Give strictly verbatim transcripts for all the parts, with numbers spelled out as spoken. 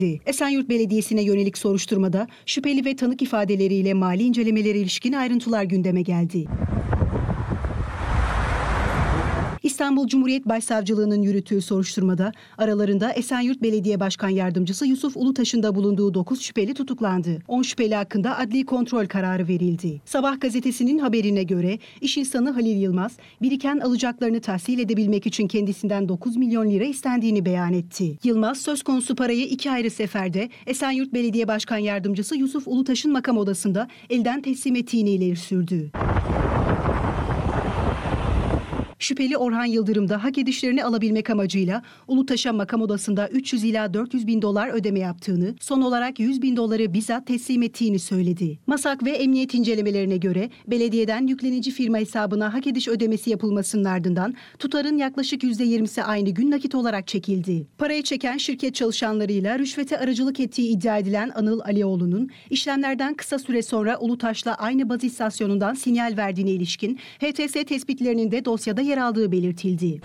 Esenyurt Belediyesi'ne yönelik soruşturmada şüpheli ve tanık ifadeleriyle mali incelemelere ilişkin ayrıntılar gündeme geldi. İstanbul Cumhuriyet Başsavcılığı'nın yürüttüğü soruşturmada aralarında Esenyurt Belediye Başkan Yardımcısı Yusuf Ulutaş'ın da bulunduğu dokuz şüpheli tutuklandı. on şüpheli hakkında adli kontrol kararı verildi. Sabah gazetesinin haberine göre iş insanı Halil Yılmaz, biriken alacaklarını tahsil edebilmek için kendisinden dokuz milyon lira istendiğini beyan etti. Yılmaz söz konusu parayı iki ayrı seferde Esenyurt Belediye Başkan Yardımcısı Yusuf Ulutaş'ın makam odasında elden teslim ettiğini ileri sürdü. Şüpheli Orhan Yıldırım da hak edişlerini alabilmek amacıyla Ulutaş'a makam odasında üç yüz ila dört yüz bin dolar ödeme yaptığını, son olarak yüz bin doları bizzat teslim ettiğini söyledi. MASAK ve emniyet incelemelerine göre belediyeden yüklenici firma hesabına hak ediş ödemesi yapılmasının ardından tutarın yaklaşık yüzde yirmisi aynı gün nakit olarak çekildi. Parayı çeken şirket çalışanlarıyla rüşvete aracılık ettiği iddia edilen Anıl Alioğlu'nun işlemlerden kısa süre sonra Ulutaş'la aynı baz istasyonundan sinyal verdiğine ilişkin H T S tespitlerinin de dosyada yer aldığı belirtildi.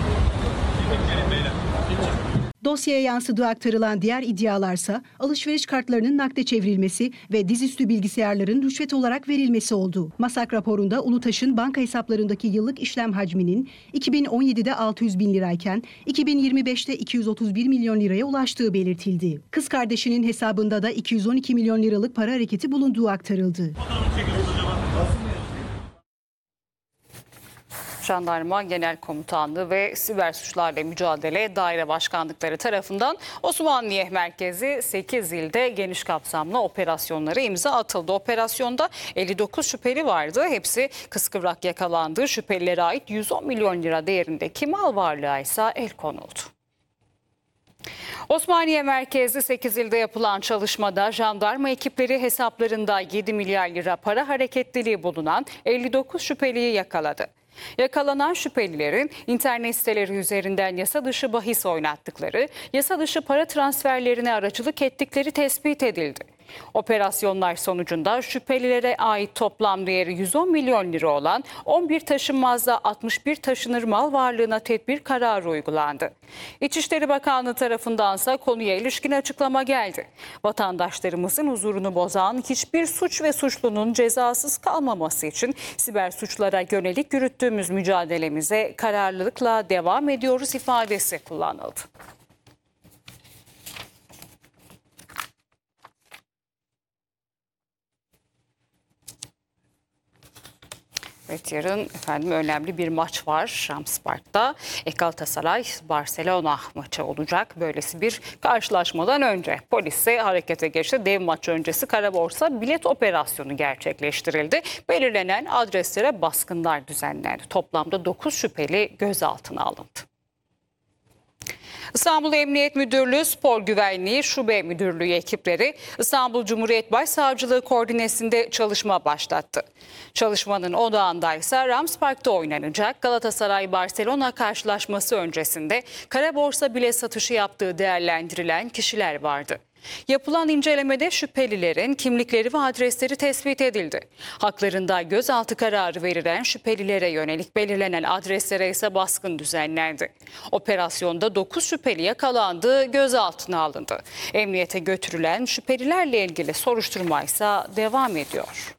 Dosyaya yansıdığı aktarılan diğer iddialarsa alışveriş kartlarının nakde çevrilmesi ve dizüstü bilgisayarların rüşvet olarak verilmesi oldu. MASAK raporunda Ulutaş'ın banka hesaplarındaki yıllık işlem hacminin iki bin on yedide altı yüz bin lirayken iki bin yirmi beşte iki yüz otuz bir milyon liraya ulaştığı belirtildi. Kız kardeşinin hesabında da iki yüz on iki milyon liralık para hareketi bulunduğu aktarıldı. Jandarma Genel Komutanlığı ve Siber Suçlarla Mücadele Daire Başkanlıkları tarafından Osmaniye merkezi sekiz ilde geniş kapsamlı operasyonlara imza atıldı. Operasyonda elli dokuz şüpheli vardı. Hepsi kıskıvrak yakalandı. Şüphelilere ait yüz on milyon lira değerindeki mal varlığı ise el konuldu. Osmaniye merkezli sekiz ilde yapılan çalışmada jandarma ekipleri hesaplarında yedi milyar lira para hareketliliği bulunan elli dokuz şüpheliyi yakaladı. Yakalanan şüphelilerin internet siteleri üzerinden yasa dışı bahis oynattıkları, yasa dışı para transferlerine aracılık ettikleri tespit edildi. Operasyonlar sonucunda şüphelilere ait toplam değeri yüz on milyon lira olan on bir taşınmazda altmış bir taşınır mal varlığına tedbir kararı uygulandı. İçişleri Bakanlığı tarafındansa konuya ilişkin açıklama geldi. Vatandaşlarımızın huzurunu bozan hiçbir suç ve suçlunun cezasız kalmaması için siber suçlara yönelik yürüttüğümüz mücadelemize kararlılıkla devam ediyoruz ifadesi kullanıldı. Evet, yarın efendim önemli bir maç var Rams Park'ta. Galatasaray Barcelona maçı olacak. Böylesi bir karşılaşmadan önce polis ise harekete geçti. Dev maç öncesi kara borsa bilet operasyonu gerçekleştirildi. Belirlenen adreslere baskınlar düzenlendi. Toplamda dokuz şüpheli gözaltına alındı. İstanbul Emniyet Müdürlüğü Spor Güvenliği Şube Müdürlüğü ekipleri İstanbul Cumhuriyet Başsavcılığı koordinesinde çalışma başlattı. Çalışmanın odağında ise Rams Park'ta oynanacak Galatasaray-Barcelona karşılaşması öncesinde kara borsa bilet satışı yaptığı değerlendirilen kişiler vardı. Yapılan incelemede şüphelilerin kimlikleri ve adresleri tespit edildi. Haklarında gözaltı kararı verilen şüphelilere yönelik belirlenen adreslere ise baskın düzenlendi. Operasyonda dokuz şüpheli yakalandı, gözaltına alındı. Emniyete götürülen şüphelilerle ilgili soruşturma ise devam ediyor.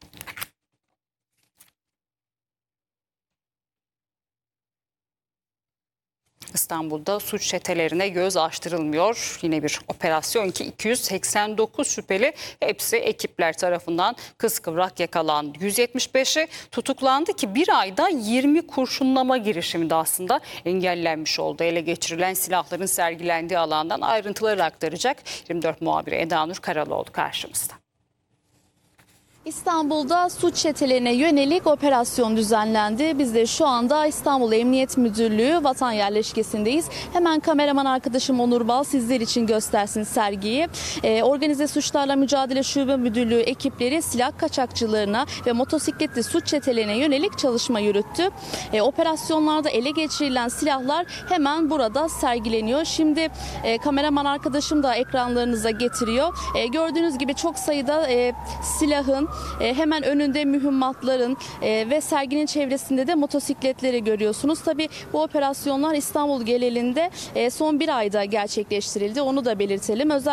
İstanbul'da suç çetelerine göz açtırılmıyor. Yine bir operasyon ki iki yüz seksen dokuz şüpheli hepsi ekipler tarafından kıskıvrak yakalandı. yüz yetmiş beşi tutuklandı ki bir ayda yirmi kurşunlama girişimi de aslında engellenmiş oldu. Ele geçirilen silahların sergilendiği alandan ayrıntıları aktaracak yirmi dört muhabiri Eda Nur Karaloğlu karşımızda. İstanbul'da suç çetelerine yönelik operasyon düzenlendi. Biz de şu anda İstanbul Emniyet Müdürlüğü Vatan Yerleşkesi'ndeyiz. Hemen kameraman arkadaşım Onur Bal sizler için göstersin sergiyi. Ee, Organize Suçlarla Mücadele Şube Müdürlüğü ekipleri silah kaçakçılarına ve motosikletli suç çetelerine yönelik çalışma yürüttü. Ee, operasyonlarda ele geçirilen silahlar hemen burada sergileniyor. Şimdi e, kameraman arkadaşım da ekranlarınıza getiriyor. E, gördüğünüz gibi çok sayıda e, silahın E, hemen önünde mühimmatların e, ve serginin çevresinde de motosikletleri görüyorsunuz. Tabii bu operasyonlar İstanbul genelinde e, son bir ayda gerçekleştirildi. Onu da belirtelim. Özellikle